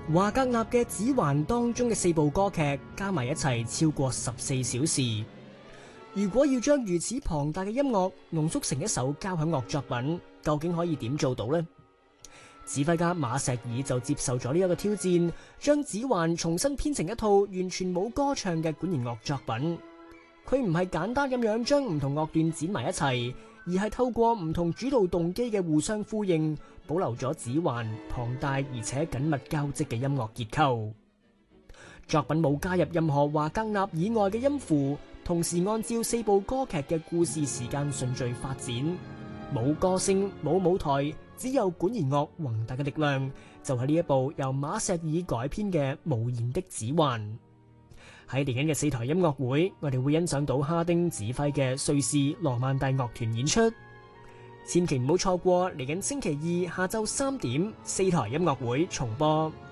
華格納嘅指環當中嘅4部歌劇加埋一齊超過14小時。如果要將如此龐大嘅音樂濃縮成一首交響樂作品，究竟可以點做到呢？指揮家馬錫爾就接受咗呢一個挑戰，將指環重新編成一套完全冇歌唱嘅管弦樂作品。佢唔係簡單咁樣將唔同樂段剪埋一齊，而係透過唔同主導動機嘅互相呼應，保留咗指環龐大而且緊密交織嘅音樂結構。作品冇加入任何華格納以外嘅音符，同時按照4部歌劇嘅故事時間順序發展，冇歌聲，冇舞台，只有管弦樂宏大嘅力量，就係呢一部由馬錫爾改編嘅無言的指環。喺嚟緊嘅4台音樂會，我哋會欣賞到哈丁指揮嘅瑞士羅曼蒂樂團演出，千祈唔好錯過嚟緊星期二下晝3點4台音樂會重播。